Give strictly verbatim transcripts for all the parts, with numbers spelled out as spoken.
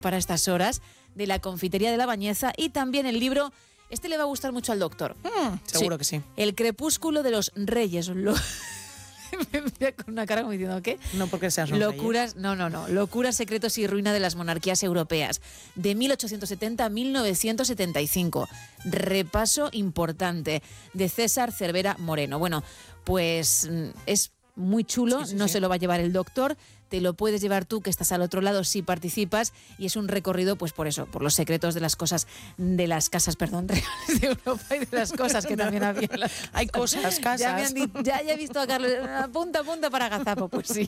para estas horas, de La confitería de la Bañeza, y también el libro, este le va a gustar mucho al doctor. Mm, seguro Sí, que sí. El crepúsculo de los reyes. Lo... Me mira con una cara como diciendo, ¿qué? No porque seas un Locuras, no, no, no. Locuras, secretos y ruina de las monarquías europeas. De mil ochocientos setenta a mil novecientos setenta y cinco. Repaso importante. De César Cervera Moreno. Bueno, pues es muy chulo. Sí, sí, no sí. se lo va a llevar el doctor. Te lo puedes llevar tú, que estás al otro lado, si participas. Y es un recorrido, pues por eso, por los secretos de las cosas, de las casas, perdón, reales de Europa y de las cosas que también había. En las Hay cosas, casas. Ya, me han dicho, ya, ya he visto a Carlos, punta, punta para Gazapo, pues sí.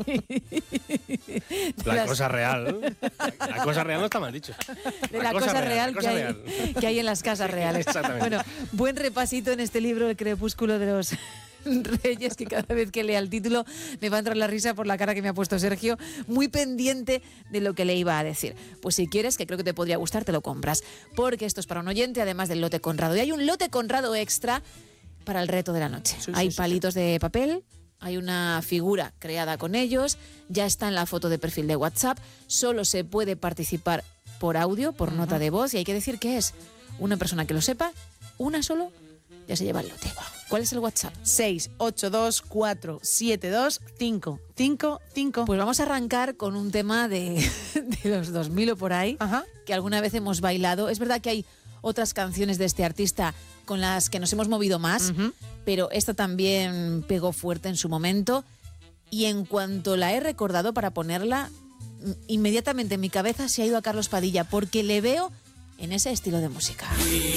La Las- cosa real. La cosa real no está mal dicho. de la, cosa, real, la que, cosa hay, real. que hay en las casas reales. Exactamente. Bueno, buen repasito en este libro, El crepúsculo de los reyes, que cada vez que lea el título me va a entrar la risa por la cara que me ha puesto Sergio, muy pendiente de lo que le iba a decir. Pues si quieres, que creo que te podría gustar, te lo compras, porque esto es para un oyente, además del lote Conrado. Y hay un lote Conrado extra para el reto de la noche. Sí, sí, hay sí, palitos de papel, hay una figura creada con ellos, ya está en la foto de perfil de WhatsApp, solo se puede participar por audio, por uh-huh. nota de voz, y hay que decir que es una persona que lo sepa, una solo, ya se lleva el lote. ¿Cuál es el WhatsApp? seis ocho dos cuatro siete dos cinco cinco cinco. Pues vamos a arrancar con un tema de, de los dos mil o por ahí, Ajá. que alguna vez hemos bailado. Es verdad que hay otras canciones de este artista con las que nos hemos movido más, uh-huh. pero esta también pegó fuerte en su momento, y en cuanto la he recordado para ponerla, inmediatamente en mi cabeza se ha ido a Carlos Padilla, porque le veo en ese estilo de música.